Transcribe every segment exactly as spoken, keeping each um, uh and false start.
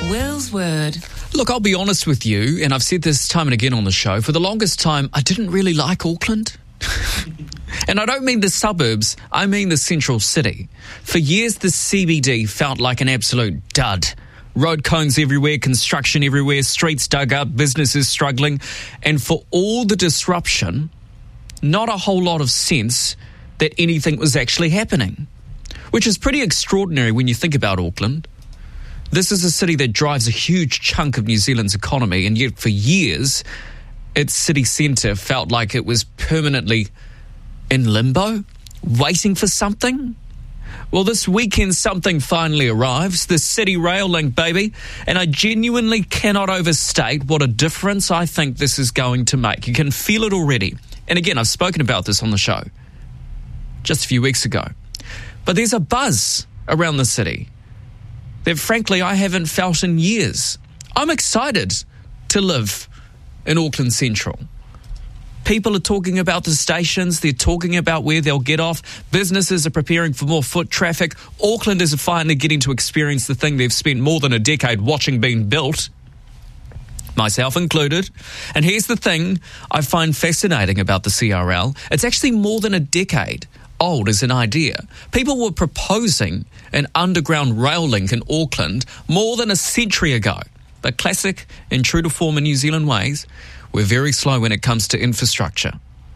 Will's Word. Look, I'll be honest with you, and I've said this time and again on the show, for the longest time, I didn't really like Auckland. And I don't mean the suburbs, I mean the central city. For years, the C B D felt like an absolute dud. Road cones everywhere, construction everywhere, streets dug up, businesses struggling. And for all the disruption, not a whole lot of sense that anything was actually happening. Which is pretty extraordinary when you think about Auckland. This is a city that drives a huge chunk of New Zealand's economy, and yet for years, its city centre felt like it was permanently in limbo, waiting for something. Well, this weekend something finally arrives, the City Rail Link, baby, and I genuinely cannot overstate what a difference I think this is going to make. You can feel it already. And again, I've spoken about this on the show just a few weeks ago. But there's a buzz around the city that, frankly, I haven't felt in years. I'm excited to live in Auckland Central. People are talking about the stations, they're talking about where they'll get off, businesses are preparing for more foot traffic, Auckland is finally getting to experience the thing they've spent more than a decade watching being built, myself included. And here's the thing I find fascinating about the C R L, it's actually more than a decade old as an idea. People were proposing an underground rail link in Auckland more than a century ago. But classic and true to form in New Zealand ways, we're very slow when it comes to infrastructure.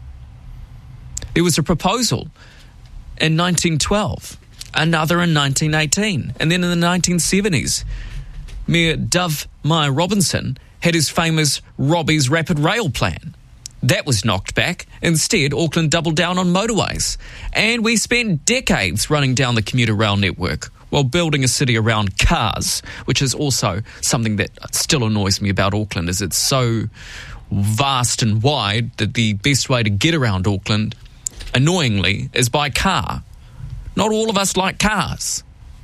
There was a proposal in nineteen twelve, another in nineteen eighteen, and then in the nineteen seventies, Mayor Dove Meyer Robinson had his famous Robbie's Rapid Rail Plan. That was knocked back. Instead, Auckland doubled down on motorways. And we spent decades running down the commuter rail network while building a city around cars, which is also something that still annoys me about Auckland, is it's so vast and wide that the best way to get around Auckland, annoyingly, is by car. Not all of us like cars.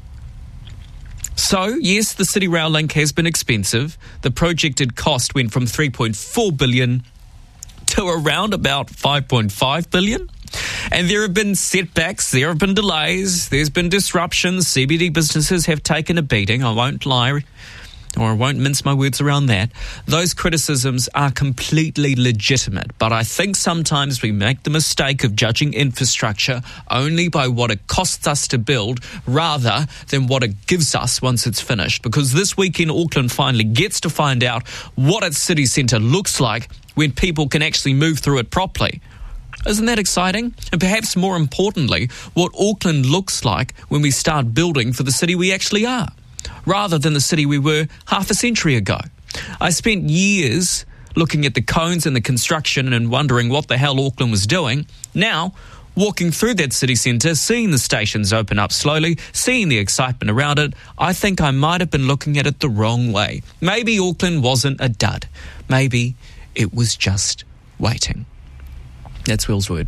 So, yes, the City Rail Link has been expensive. The projected cost went from three point four billion dollars to around about five point five billion dollars. And there have been setbacks, there have been delays, there's been disruptions. C B D businesses have taken a beating, I won't lie, or I won't mince my words around that. Those criticisms are completely legitimate, but I think sometimes we make the mistake of judging infrastructure only by what it costs us to build rather than what it gives us once it's finished. Because this weekend, Auckland finally gets to find out what its city centre looks like when people can actually move through it properly. Isn't that exciting? And perhaps more importantly, what Auckland looks like when we start building for the city we actually are, rather than the city we were half a century ago. I spent years looking at the cones and the construction and wondering what the hell Auckland was doing. Now, walking through that city centre, seeing the stations open up slowly, seeing the excitement around it, I think I might have been looking at it the wrong way. Maybe Auckland wasn't a dud. Maybe it was just waiting. That's Will's Word.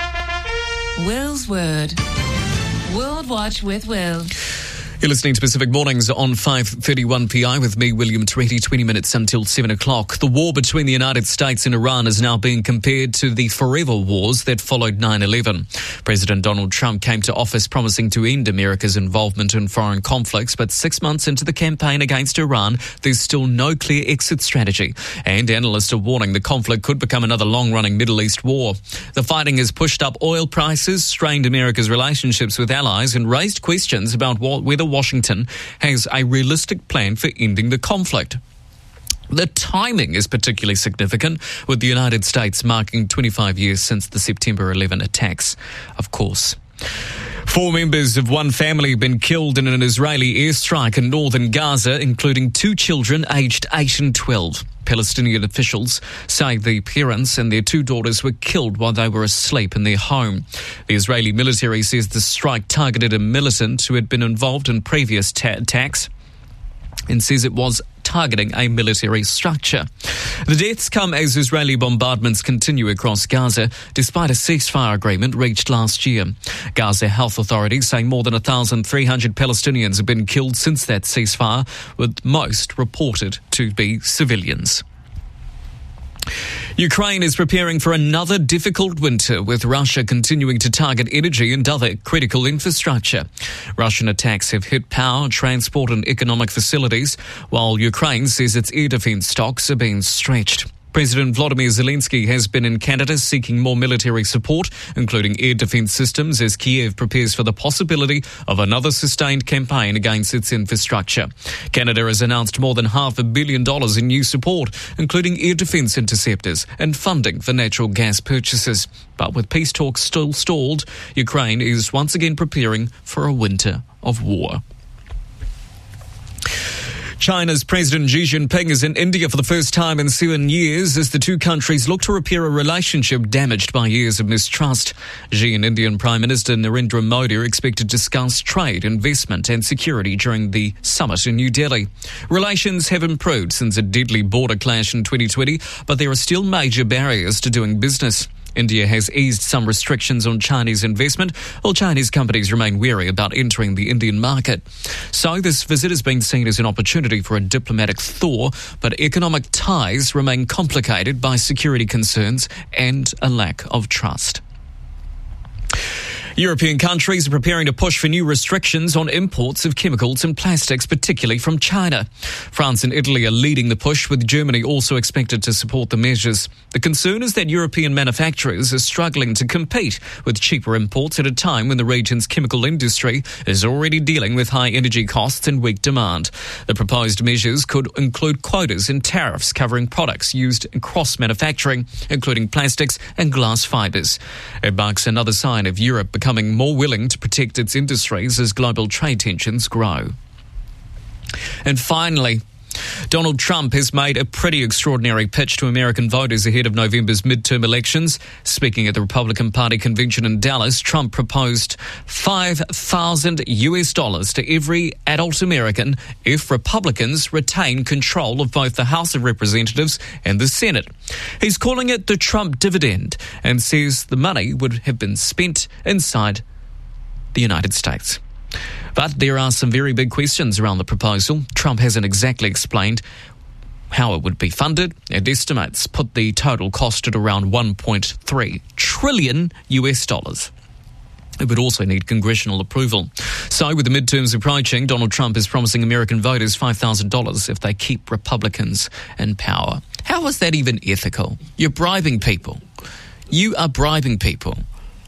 Will's Word. World Watch with Will. You're listening to Pacific Mornings on five thirty-one P I with me, William Tweedy, twenty minutes until seven o'clock. The war between the United States and Iran is now being compared to the forever wars that followed nine eleven. President Donald Trump came to office promising to end America's involvement in foreign conflicts, but six months into the campaign against Iran, there's still no clear exit strategy. And analysts are warning the conflict could become another long-running Middle East war. The fighting has pushed up oil prices, strained America's relationships with allies, and raised questions about what, whether Washington has a realistic plan for ending the conflict. The timing is particularly significant, with the United States marking twenty-five years since the September eleventh attacks, of course. Four members of one family have been killed in an Israeli airstrike in northern Gaza, including two children aged eight and twelve. Palestinian officials say the parents and their two daughters were killed while they were asleep in their home. The Israeli military says the strike targeted a militant who had been involved in previous ta- attacks and says it was targeting a military structure. The deaths come as Israeli bombardments continue across Gaza, despite a ceasefire agreement reached last year. Gaza health authorities say more than one thousand three hundred Palestinians have been killed since that ceasefire, with most reported to be civilians. Ukraine is preparing for another difficult winter, with Russia continuing to target energy and other critical infrastructure. Russian attacks have hit power, transport and economic facilities, while Ukraine says its air defence stocks are being stretched. President Volodymyr Zelensky has been in Canada seeking more military support, including air defence systems, as Kiev prepares for the possibility of another sustained campaign against its infrastructure. Canada has announced more than half a billion dollars in new support, including air defence interceptors and funding for natural gas purchases. But with peace talks still stalled, Ukraine is once again preparing for a winter of war. China's President Xi Jinping is in India for the first time in seven years as the two countries look to repair a relationship damaged by years of mistrust. Xi and Indian Prime Minister Narendra Modi are expected to discuss trade, investment and security during the summit in New Delhi. Relations have improved since a deadly border clash in twenty twenty, but there are still major barriers to doing business. India has eased some restrictions on Chinese investment, while Chinese companies remain wary about entering the Indian market. So this visit has been seen as an opportunity for a diplomatic thaw, but economic ties remain complicated by security concerns and a lack of trust. European countries are preparing to push for new restrictions on imports of chemicals and plastics, particularly from China. France and Italy are leading the push, with Germany also expected to support the measures. The concern is that European manufacturers are struggling to compete with cheaper imports at a time when the region's chemical industry is already dealing with high energy costs and weak demand. The proposed measures could include quotas and tariffs covering products used in cross-manufacturing, including plastics and glass fibres. It marks another sign of Europe becoming becoming more willing to protect its industries as global trade tensions grow. And finally, Donald Trump has made a pretty extraordinary pitch to American voters ahead of November's midterm elections. Speaking at the Republican Party convention in Dallas, Trump proposed five thousand US dollars to every adult American if Republicans retain control of both the House of Representatives and the Senate. He's calling it the Trump dividend and says the money would have been spent inside the United States. But there are some very big questions around the proposal. Trump hasn't exactly explained how it would be funded, and estimates put the total cost at around one point three trillion US dollars. It would also need congressional approval. So with the midterms approaching, Donald Trump is promising American voters five thousand dollars if they keep Republicans in power. How is that even ethical? You're bribing people. You are bribing people.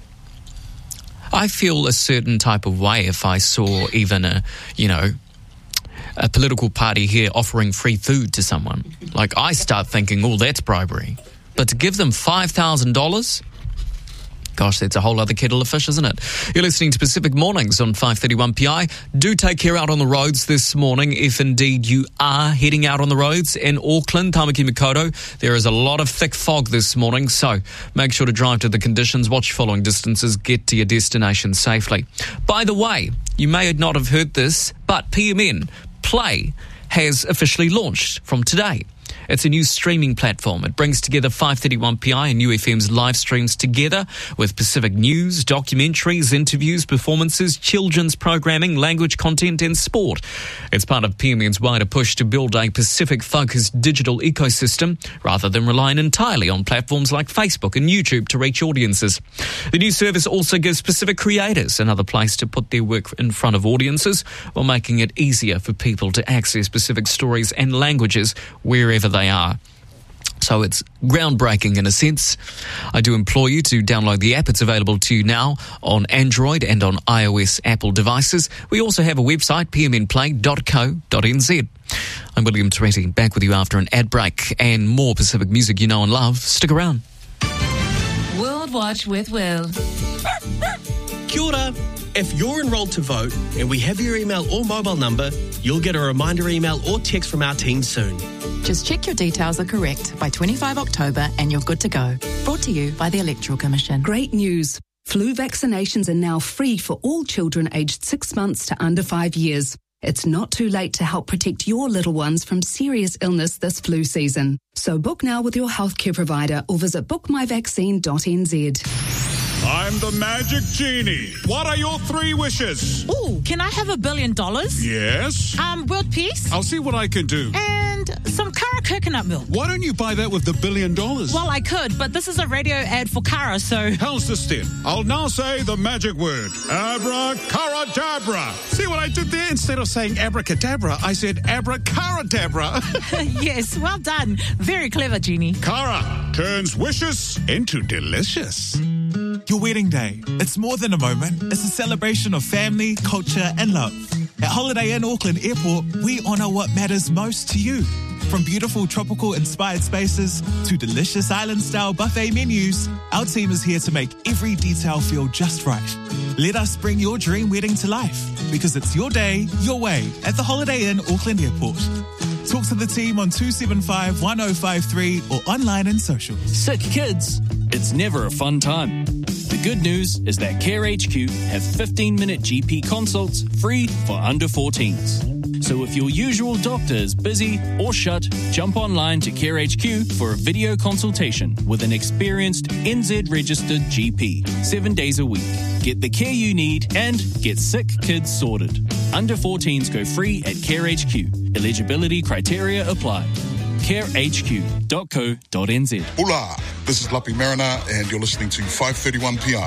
I feel a certain type of way if I saw even a, you know, a political party here offering free food to someone. Like, I start thinking, oh, that's bribery. But to give them five thousand dollars? Gosh, that's a whole other kettle of fish, isn't it? You're listening to Pacific Mornings on five thirty-one P I. Do take care out on the roads this morning, if indeed you are heading out on the roads. In Auckland, Tamaki Makaurau, there is a lot of thick fog this morning, so make sure to drive to the conditions, watch your following distances, get to your destination safely. By the way, you may not have heard this, but P M N Play has officially launched from today. It's a new streaming platform. It brings together five thirty-one P I and U F M's live streams together with Pacific news, documentaries, interviews, performances, children's programming, language content and sport. It's part of P M N's wider push to build a Pacific-focused digital ecosystem rather than relying entirely on platforms like Facebook and YouTube to reach audiences. The new service also gives Pacific creators another place to put their work in front of audiences while making it easier for people to access Pacific stories and languages wherever they are. So it's groundbreaking in a sense. I do implore you to download the app. It's available to you now on Android and on iOS Apple devices. We also have a website, p m n play dot co dot n z. I'm William Toretti, back with you after an ad break and more Pacific music you know and love. Stick around. World Watch with Will. Kia ora. If you're enrolled to vote and we have your email or mobile number, you'll get a reminder email or text from our team soon. Just check your details are correct by twenty-fifth of October and you're good to go. Brought to you by the Electoral Commission. Great news. Flu vaccinations are now free for all children aged six months to under five years. It's not too late to help protect your little ones from serious illness this flu season. So book now with your healthcare provider or visit book my vaccine dot n z. I'm the Magic Genie. What are your three wishes? Ooh, can I have a billion dollars? Yes. Um, world peace? I'll see what I can do. And some Cara coconut milk. Why don't you buy that with the billion dollars? Well, I could, but this is a radio ad for Cara, so... How's this then? I'll now say the magic word. Abracadabra. See what I did there? Instead of saying abracadabra, I said abracadabra. Yes, well done. Very clever, Genie. Cara turns wishes into delicious. Your wedding day. It's more than a moment. It's a celebration of family, culture, and love. At Holiday Inn Auckland Airport, we honour what matters most to you. From beautiful tropical-inspired spaces to delicious island-style buffet menus, our team is here to make every detail feel just right. Let us bring your dream wedding to life, because it's your day, your way, at the Holiday Inn Auckland Airport. Talk to the team on two seven five, one oh five three or online and social. Sick kids. It's never a fun time. The good news is that Care H Q have fifteen-minute G P consults free for under fourteens. So if your usual doctor is busy or shut, jump online to Care H Q for a video consultation with an experienced N Z-registered G P, seven days a week. Get the care you need and get sick kids sorted. Under fourteens go free at Care H Q. Eligibility criteria apply. care h q dot co dot n z. Hola, this is Lapi Mariner and you're listening to five thirty-one P I.